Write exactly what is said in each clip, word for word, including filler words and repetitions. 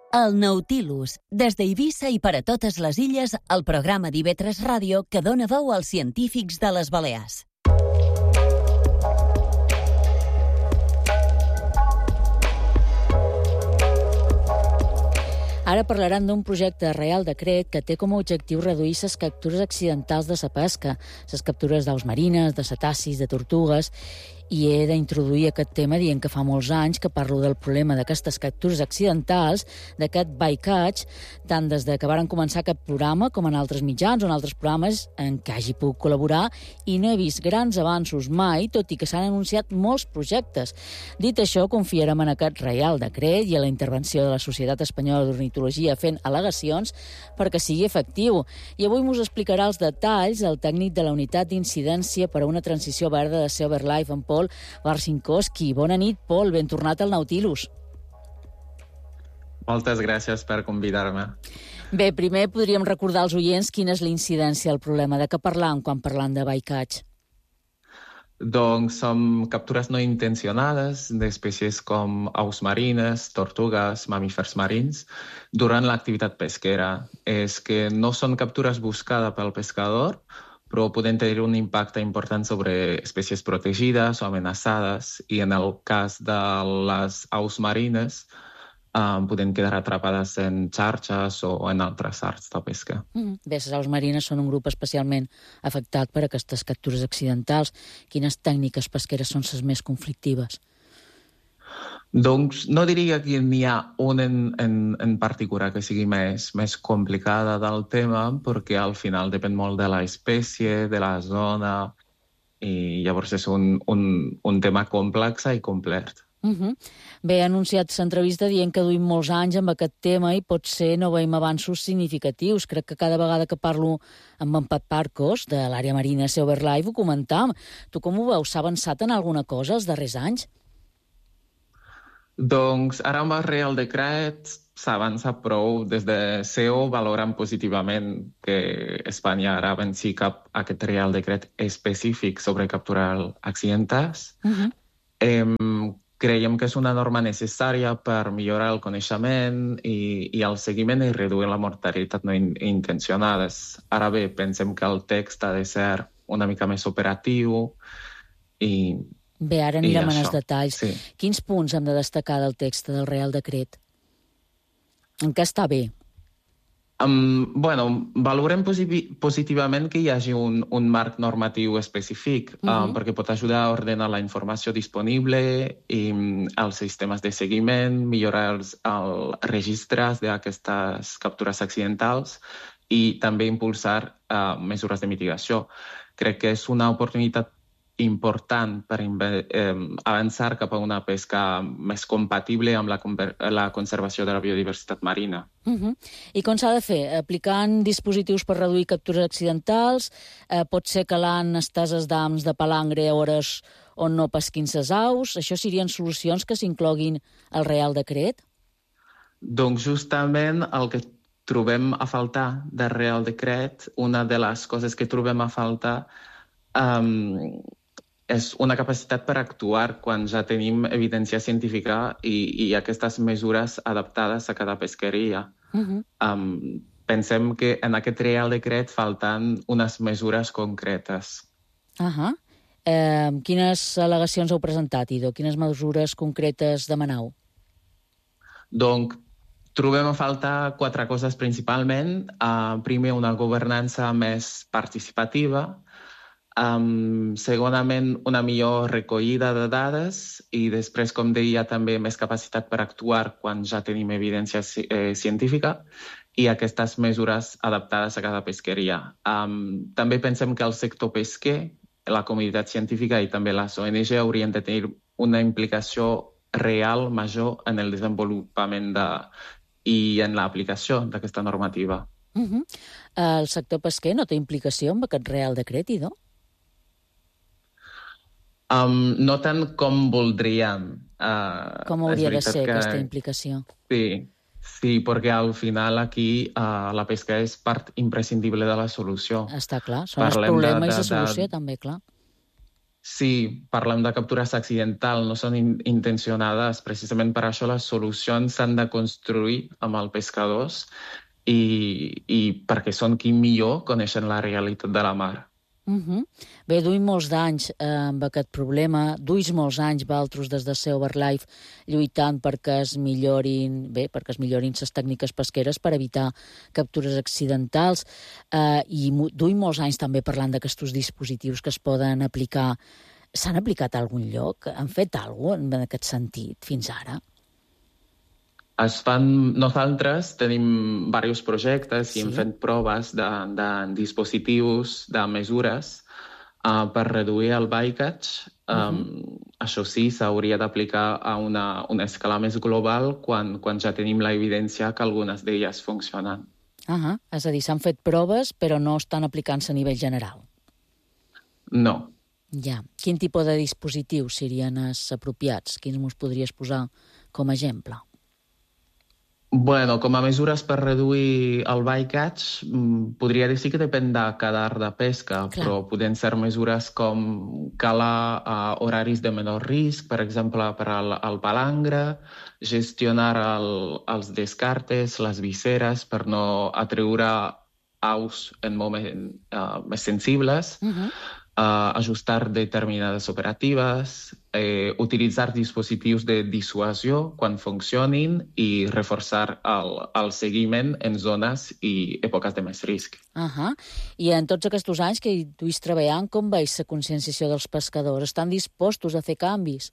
El Nautilus, des d'Eivissa i per a totes les illes, el programa d'I V tres Ràdio que dona veu als científics de les Balears. Ara parlaran d'un projecte de Reial Decret que té com a objectiu reduir les captures accidentals de la pesca, les captures d'aus marines, de cetacis, de tortugues, i he d'introduir aquest tema dient que fa molts anys que parlo del problema d'aquestes captures accidentals, d'aquest bycatch, tant des de que varen començar aquest programa com en altres mitjans o en altres programes en què hagi pogut col·laborar, i no he vist grans avanços mai, tot i que s'han anunciat molts projectes. Dit això, confiarem en aquest Reial Decret i a la intervenció de la Societat Espanyola d'Ornitologia fent al·legacions perquè sigui efectiu. I avui mos explicarà els detalls el tècnic de la Unitat d'Incidència per a una Transició Verda de Sea BirdLife, en Pol Barsinkoski. Bona nit, Pol, ben tornat al Nautilus. Moltes gràcies per convidar-me. Bé, primer podríem recordar als oients quina és la incidència, el problema. De què parlam quan parlam de bycatch? Doncs són captures no intencionades d'espècies com aus marines, tortugues, mamífers marins, durant l'activitat pesquera. És que no són captures buscades pel pescador, però poden tenir un impacte important sobre espècies protegides o amenaçades, i en el cas de les aus marines um, poden quedar atrapades en xarxes o en altres arts de pesca. Mm. Bé, les aus marines són un grup especialment afectat per aquestes captures accidentals. Quines tècniques pesqueres són les més conflictives? Doncs no diria que n'hi ha una en, en, en particular que sigui més, més complicada del tema, perquè al final depèn molt de l'espècie, de la zona, i llavors és un, un, un tema complex i complet. Uh-huh. Bé, ha anunciat l'entrevista dient que duim molts anys amb aquest tema i potser no veiem avanços significatius. Crec que cada vegada que parlo amb en Pat Parcos, de l'àrea marina Sea BirdLife, ho comentam. Tu com ho veus? S'ha avançat en alguna cosa els darrers anys? Doncs ara amb el Reial Decret s'avança prou. Des de C E O valoren positivament que Espanya ara avanci cap a aquest Reial Decret específic sobre capturar accidentals. Uh-huh. Eh, creiem que és una norma necessària per millorar el coneixement i, i el seguiment i reduir la mortalitat no in, intencionada. Ara bé, pensem que el text ha de ser una mica més operatiu i... Bé, ara anirem en els detalls. Sí. Quins punts hem de destacar del text del Reial Decret? En què està bé? Um, bueno, valorem posi- positivament que hi hagi un, un marc normatiu específic, uh-huh. um, perquè pot ajudar a ordenar la informació disponible i um, els sistemes de seguiment, millorar els, els registres d'aquestes captures accidentals i també impulsar uh, mesures de mitigació. Crec que és una oportunitat important per eh, avançar cap a una pesca més compatible amb la, la conservació de la biodiversitat marina. Uh-huh. I com s'ha de fer? Aplicant dispositius per reduir captures accidentals? Eh, pot ser calant estases d'ams de palangre a hores on no pesquin ses aus? Això serien solucions que s'incloguin al Reial Decret? Doncs justament el que trobem a faltar del Reial Decret, una de les coses que trobem a faltar um, és una capacitat per actuar quan ja tenim evidència científica i, i aquestes mesures adaptades a cada pesqueria. Uh-huh. Um, pensem que en aquest Reial Decret falten unes mesures concretes. Uh-huh. Eh, quines al·legacions heu presentat, Ido? Quines mesures concretes demaneu? Doncs trobem a faltar quatre coses principalment. Uh, primer, una governança més participativa. Um, segonament, una millor recollida de dades i després, com deia, també més capacitat per actuar quan ja tenim evidència eh, científica i aquestes mesures adaptades a cada pesqueria. Um, també pensem que el sector pesquer, la comunitat científica i també les O N G haurien de tenir una implicació real major en el desenvolupament de, i en l'aplicació d'aquesta normativa. Uh-huh. El sector pesquer no té implicació amb aquest Reial Decret, Ido? Um, no tant com voldríem. Uh, com hauria de ser que... aquesta implicació? Sí, sí, perquè al final aquí uh, la pesca és part imprescindible de la solució. Està clar, són Parlem els problemes de, de, i la solució de... també, clar. Sí, parlem de captures accidentals, no són in intencionades. Precisament per això les solucions s'han de construir amb els pescadors i, i perquè són qui millor coneixen la realitat de la mar. Uh-huh. Bé, duim molts d'anys eh, amb aquest problema, duis molts anys valtros des de Sea Overlife lluitant perquè es millorin, bé, perquè es millorin les tècniques pesqueres per evitar captures accidentals eh, i duim molts anys també parlant d'aquests dispositius que es poden aplicar. S'han aplicat a algun lloc? Han fet alguna cosa en aquest sentit fins ara? Es fan, nosaltres tenim diversos projectes i sí. hem fet proves de, de dispositius, de mesures uh, per reduir el bycatch. Um, uh-huh. Això sí, s'hauria d'aplicar a una, una escala més global quan, quan ja tenim la evidència que algunes d'elles funcionen. Uh-huh. És a dir, s'han fet proves però no estan aplicant-se a nivell general. No. Ja. Quin tipus de dispositius serien els apropiats? Quins mos podries posar com a exemple? Bueno, com a mesures per reduir el bycatch, podria dir que depèn de cada art de pesca, Clar. però poden ser mesures com calar uh, horaris de menor risc, per exemple, per al, al palangre, gestionar el, els descartes, les visceres, per no atreure aus en moments uh, més sensibles, uh-huh. uh, ajustar determinades operatives, eh, utilitzar dispositius de dissuasió quan funcionin i reforçar el, el seguiment en zones i èpoques de més risc. Uh-huh. I en tots aquests anys que hi duis treballant, com veus la conscienciació dels pescadors? Estan dispostos a fer canvis?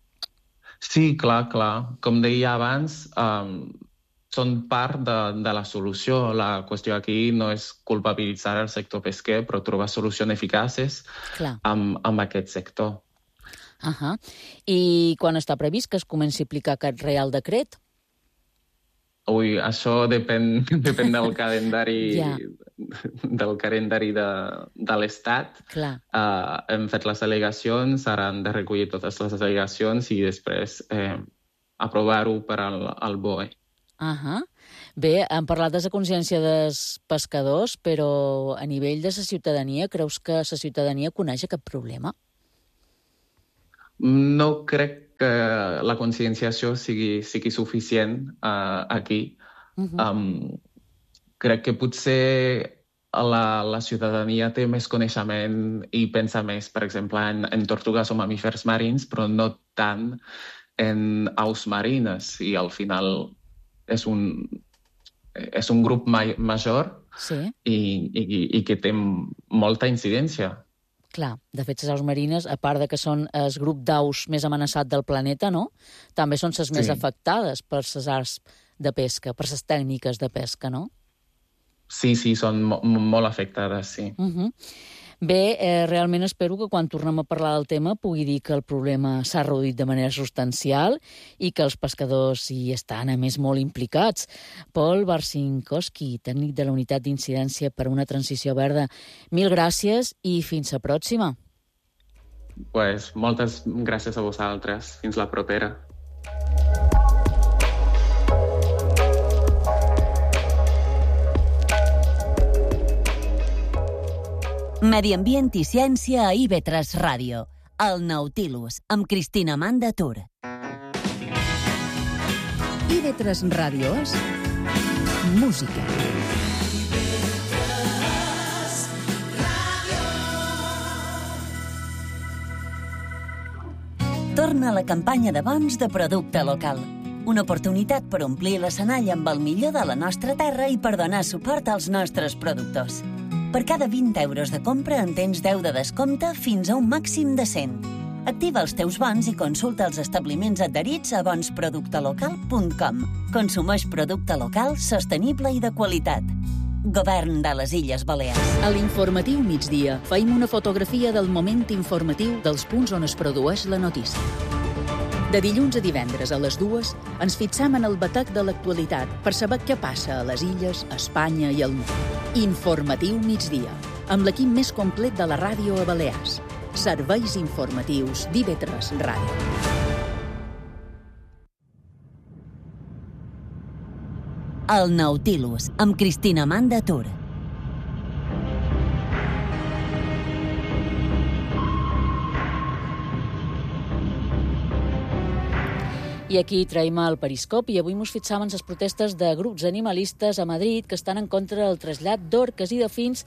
Sí, clar, clar. Com deia abans, um, són part de, de la solució. La qüestió aquí no és culpabilitzar el sector pesquer, però trobar solucions eficaces amb, amb aquest sector. Uh-huh. I quan està previst que es comenci a aplicar aquest Reial Decret? Ui, això depèn, depèn del calendari, ja. del calendari de, de l'Estat. Uh, hem fet les al·legacions, ara han de recollir totes les al·legacions i després eh, aprovar-ho per al, al B O E. Uh-huh. Bé, hem parlat de la consciència dels pescadors, però a nivell de la ciutadania, creus que la ciutadania coneix aquest problema? No crec que la conscienciació sigui, sigui suficient uh, aquí. Uh-huh. Um, crec que potser la, la ciutadania té més coneixement i pensa més, per exemple, en, en tortugues o mamífers marins, però no tant en aus marines. I al final és un, és un grup ma major sí. i, i, i que té molta incidència. Clar, de fet, les aus marines, a part de que són el grup d'aus més amenaçat del planeta, no? També són les més sí. afectades per les arts de pesca, per les tècniques de pesca, no? Sí, sí, són mo molt afectades, sí. Uh-huh. Bé, eh, realment espero que quan tornem a parlar del tema pugui dir que el problema s'ha reduït de manera substancial i que els pescadors hi estan, a més, molt implicats. Pol Barcinkowski, tècnic de la Unitat d'Incidència per una Transició Verda, mil gràcies i fins la pròxima. Pues, moltes gràcies a vosaltres. Fins la propera. Medi Ambient i Ciència a I V tres Ràdio. El Nautilus, amb Cristina Amanda Tur. I V tres Ràdio és música. Torna la campanya de bons de producte local. Una oportunitat per omplir l'escenari amb el millor de la nostra terra i per donar suport als nostres productors. Per cada vint euros de compra en tens deu de descompte fins a un màxim de cent. Activa els teus bons i consulta els establiments adherits a bons producte local punt com. Consumeix producte local, sostenible i de qualitat. Govern de les Illes Balears. A l'informatiu migdia feim una fotografia del moment informatiu dels punts on es produeix la notícia. De dilluns a divendres a les dues ens fixam en el batec de l'actualitat per saber què passa a les illes, a Espanya i al món. Informatiu migdia, amb l'equip més complet de la ràdio a Balears. Serveis informatius d'I V tres Ràdio. El Nautilus, amb Cristina Amanda Tur. I aquí traiem el periscopi i avui mos fixam en les protestes de grups animalistes a Madrid que estan en contra del trasllat d'orques i dofins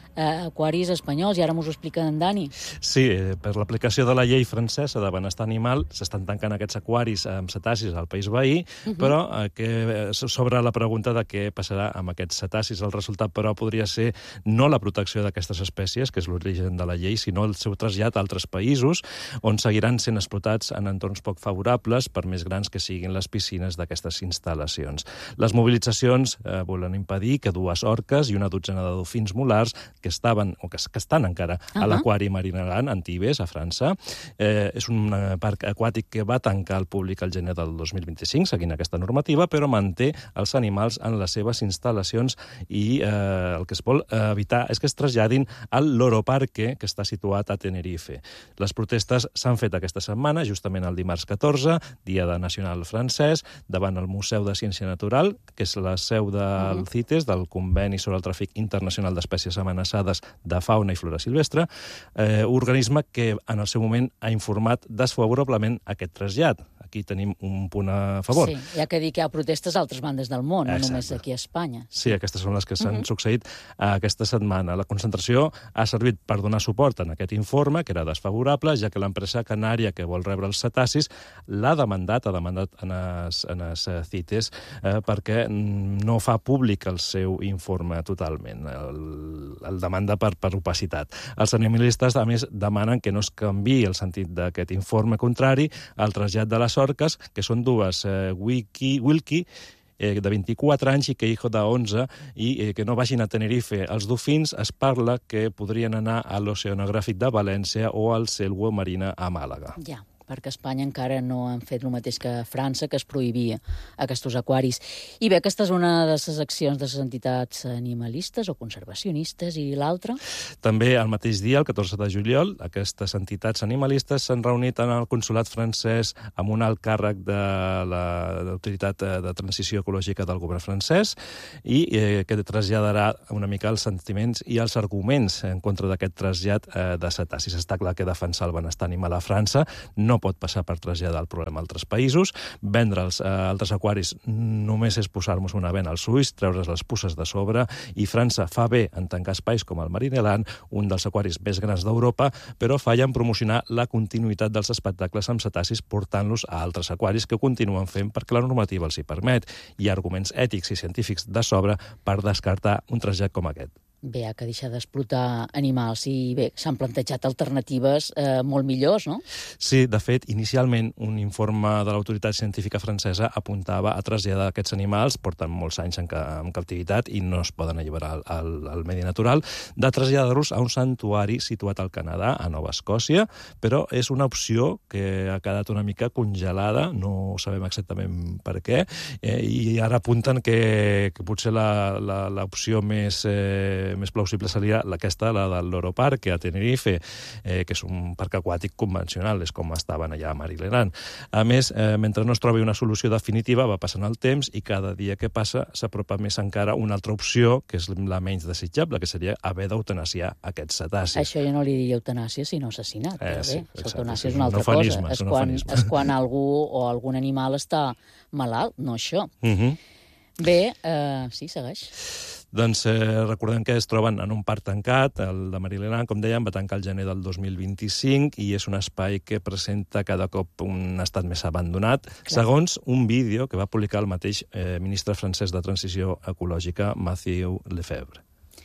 a aquaris espanyols, i ara m'ho explica en Dani. Sí, per l'aplicació de la llei francesa de benestar animal s'estan tancant aquests aquaris amb cetacis al país veí, uh -huh. però eh, que sobre la pregunta de què passarà amb aquests cetacis. El resultat, però, podria ser no la protecció d'aquestes espècies, que és l'origen de la llei, sinó el seu trasllat a altres països, on seguiran sent explotats en entorns poc favorables, per més grans que siguin les piscines d'aquestes instal·lacions. Les mobilitzacions eh, volen impedir que dues orques i una dotzena de dofins molars que estaven, o que, que estan encara uh -huh. a l'aquari Marineland, a Antibes, a França. Eh, és un parc aquàtic que va tancar al públic el gener del dos mil vint-i-cinc, seguint aquesta normativa, però manté els animals en les seves instal·lacions i eh, el que es vol evitar és que es traslladin al Loro Parque, que està situat a Tenerife. Les protestes s'han fet aquesta setmana, justament el dimarts catorze, Dia de Nacional francès, davant el Museu de Ciència Natural, que és la seu del uh -huh. CITES, del Conveni sobre el Tràfic Internacional d'Espècies Amenaçades de fauna i flora silvestre, eh, organisme que en el seu moment ha informat desfavorablement aquest trasllat. Aquí tenim un punt a favor. Sí, hi ha que dir que hi ha protestes a altres bandes del món, no només aquí a Espanya. Sí, aquestes són les que s'han uh -huh. succeït aquesta setmana. La concentració ha servit per donar suport en aquest informe, que era desfavorable, ja que l'empresa canària que vol rebre els cetacis l'ha demandat, ha demandat en els, en els CITES, eh, perquè no fa públic el seu informe totalment. El, el demanda per, per opacitat. Els animalistes, a més, demanen que no es canviï el sentit d'aquest informe contrari al trasllat de les orques, que són dues, eh, Wilkie, Wilkie eh, de vint-i-quatre anys i Queijo de onze, i eh, que no vagin a Tenerife. Els dofins es parla que podrien anar a l'Oceanogràfic de València o al Selwo Marina a Màlaga. Ja, perquè a Espanya encara no han fet el mateix que a França, que es prohibia aquests aquaris. I bé, aquesta és una de les accions de les entitats animalistes o conservacionistes, i l'altra? També el mateix dia, el catorze de juliol, aquestes entitats animalistes s'han reunit en el consolat francès amb un alt càrrec de l'Autoritat de Transició Ecològica del govern francès i eh, que traslladarà una mica els sentiments i els arguments en contra d'aquest trasllat eh, de cetacis. Està clar que defensar el benestar animal a França no pot passar per traslladar el problema a altres països. Vendre'ls a altres aquaris només és posar-nos una vena als ulls, treure's les puces de sobre, i França fa bé en tancar espais com el Marineland, un dels aquaris més grans d'Europa, però falla en promocionar la continuïtat dels espectacles amb cetacis portant-los a altres aquaris que continuen fent perquè la normativa els hi permet. Hi ha arguments ètics i científics de sobre per descartar un trasllat com aquest. Bé, ha que deixar d'explotar animals i bé, s'han plantejat alternatives eh, molt millors, no? Sí, de fet, inicialment un informe de l'autoritat científica francesa apuntava a traslladar aquests animals, porten molts anys en, ca en captivitat i no es poden alliberar al, al, al medi natural, de traslladar-los a un santuari situat al Canadà, a Nova Escòcia, però és una opció que ha quedat una mica congelada, no sabem exactament per què, eh, i ara apunten que, que potser l'opció més eh, més plausible seria aquesta, la del Loro Parque, a Tenerife, eh, que és un parc aquàtic convencional, és com estaven allà a Marineland. A més, eh, mentre no es trobi una solució definitiva, va passant el temps i cada dia que passa s'apropa més encara una altra opció, que és la menys desitjable, que seria haver d'eutanasiar aquests cetacis. Això jo no li diria eutanàsia, sinó assassinat. Eh, però bé, sí, l'eutanàsia sí, és una altra eufemisme, cosa. És, és, quan, és quan algú o algun animal està malalt, no això. Uh -huh. Bé, eh, sí, segueix. Doncs eh, recordem que es troben en un parc tancat, el de Marineland, com dèiem, va tancar el gener del dos mil vint-i-cinc i és un espai que presenta cada cop un estat més abandonat, clar, segons un vídeo que va publicar el mateix eh, ministre francès de Transició Ecològica, Mathieu Lefebvre.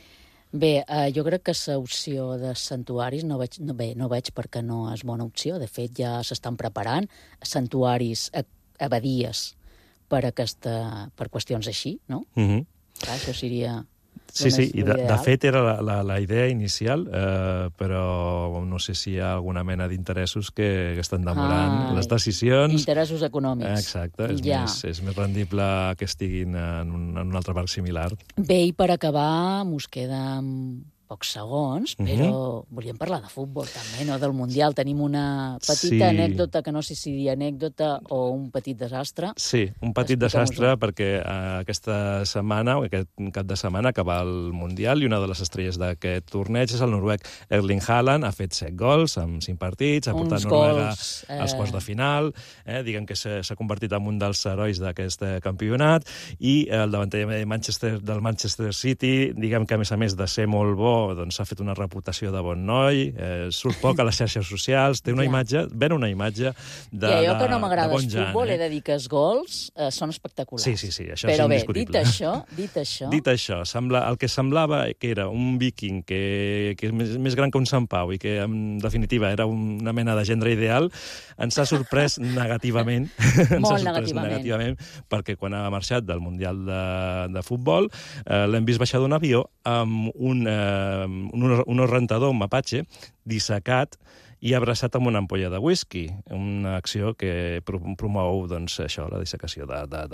Bé, eh, jo crec que l'opció de santuaris no veig, no, bé, no veig perquè no és bona opció. De fet, ja s'estan preparant santuaris, abadies, per, aquesta, per qüestions així, no? Mhm. Uh-huh. Clar, això seria... Sí, sí, i de, de fet era la, la, la idea inicial, eh, però no sé si hi ha alguna mena d'interessos que, que estan demorant ah, les decisions. Interessos econòmics. Exacte, és, ja. més, és més rendible que estiguin en un, en un altre parc similar. Bé, i per acabar, mos queda pocs segons, però uh-huh. volíem parlar de futbol també, no del Mundial. Tenim una petita sí. anècdota, que no sé si dir anècdota o un petit desastre. Sí, un petit desastre perquè uh, aquesta setmana, o aquest cap de setmana, acaba el Mundial i una de les estrelles d'aquest torneig és el noruec Erling Haaland. Ha fet set gols en cinc partits, ha portat Noruega eh... als quarts de final, eh, diguem que s'ha convertit en un dels herois d'aquest campionat, i el davanter de Manchester, del Manchester City, diguem que a més a més de ser molt bo, doncs s'ha fet una reputació de bon noi, eh, surt poc a les xarxes socials, té una ja. imatge, ven una imatge de, I allò que no de, m'agrada de bon és jan, futbol, eh? he de dir que els gols eh, són espectaculars. Sí, sí, sí, això Però és bé, indiscutible. dit això, dit això... Dit això, sembla, el que semblava que era un viking que, que és més, més gran que un Sant Pau i que, en definitiva, era una mena de gendre ideal, ens ha sorprès negativament. ens Molt ha sorprès negativament. negativament, perquè quan ha marxat del Mundial de, de Futbol eh, l'hem vist baixar d'un avió amb un, eh, un, un rentador, un mapache, dissecat i abraçat amb una ampolla de whisky, una acció que promou doncs, això, la dissecació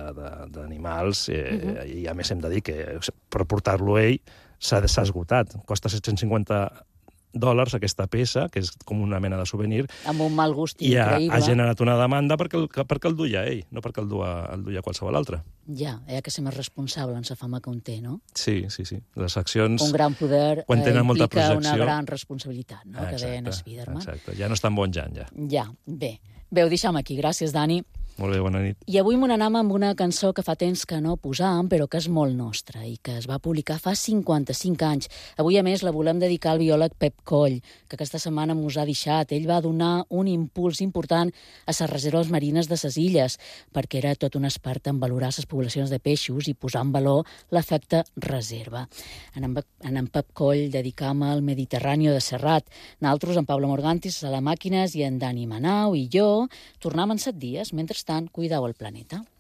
d'animals, eh, uh-huh. i a més hem de dir que per portar-lo ell s'ha esgotat. Costa set-cents cinquanta dòlars aquesta peça, que és com una mena de souvenir. Amb un mal gust i increïble. I ha, ha generat una demanda perquè el, perquè el duia ell, no perquè el duia, el duia qualsevol altre. Ja, hi ha que ser més responsable en la fama que un té, no? Sí, sí, sí. Les accions... Un gran poder quan tenen eh, molta implica projecció, una gran responsabilitat, no? Exacte, que deien Spiderman. Exacte, ja no està en bon jan, ja. Ja, bé. Bé, ho deixem aquí. Gràcies, Dani. Molt bé, bona nit. I avui m'ho anam amb una cançó que fa temps que no posàvem, però que és molt nostra i que es va publicar fa cinquanta-cinc anys. Avui, a més, la volem dedicar al biòleg Pep Coll, que aquesta setmana mos ha deixat. Ell va donar un impuls important a les reserves marines de les illes, perquè era tot un expert en valorar les poblacions de peixos i posar en valor l'efecte reserva. En en, en, en Pep Coll dedicam al Mediterrani de Serrat. Nosaltres, en Pablo Morgantis, a la Màquines, i en Dani Manau i jo, tornam en set dies. Mentrestant, cuideu el planeta.